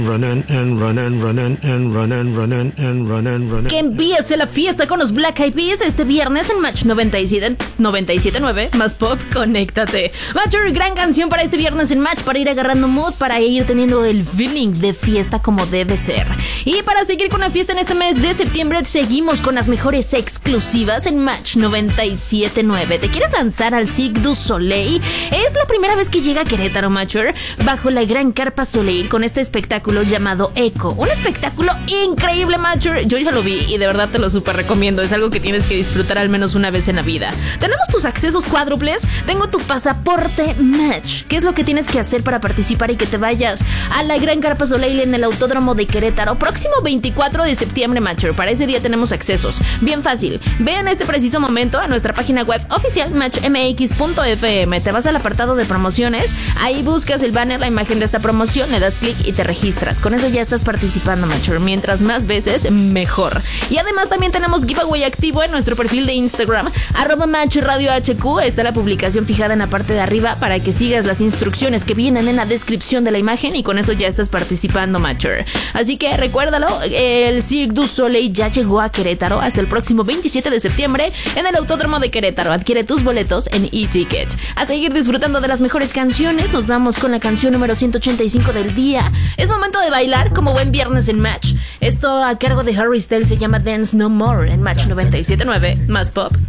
Que empiece la fiesta con los Black Eyed Peas este viernes en Match 97.9 más pop, conéctate. Matcher, gran canción para este viernes en Match, para ir agarrando mood, para ir teniendo el feeling de fiesta como debe ser. Y para seguir con la fiesta en este mes de septiembre, seguimos con las mejores exclusivas en Match 97.9. ¿Te quieres lanzar al Cirque du Soleil? Es la primera vez que llega a Querétaro, Matcher, bajo la gran carpa Soleil, con este espectáculo llamado Echo. Un espectáculo increíble, Matcher. Yo ya lo vi y de verdad te lo súper recomiendo. Es algo que tienes que disfrutar al menos una vez en la vida. Tenemos tus accesos cuádruples. Tengo tu pasaporte Match. ¿Qué es lo que tienes que hacer para participar y que te vayas a la gran carpa Soleil en el Autódromo de Querétaro próximo 24 de septiembre, Matcher? Para ese día tenemos accesos. Bien fácil. Ve en este preciso momento a nuestra página web oficial matchmx.fm. Te vas al apartado de promociones. Ahí buscas el banner, la imagen de esta promoción, le das clic y te registras. Con eso ya estás participando, Matcher. Mientras más veces, mejor. Y además también tenemos giveaway activo en nuestro perfil de Instagram, @MatchRadioHQ. Está la publicación fijada en la parte de arriba para que sigas las instrucciones que vienen en la descripción de la imagen y con eso ya estás participando, Matcher. Así que recuérdalo, el Cirque du Soleil ya llegó a Querétaro hasta el próximo 27 de septiembre en el Autódromo de Querétaro. Adquiere tus boletos en eTicket. A seguir disfrutando de las mejores canciones, nos vamos con la canción número 185 del día. Es momento de bailar como buen viernes en Match. Esto a cargo de Harry Styles se llama Dance No More en Match 97.9 más pop,